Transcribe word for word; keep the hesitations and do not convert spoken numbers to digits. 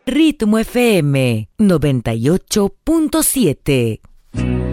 Ritmo F M noventa y ocho punto siete.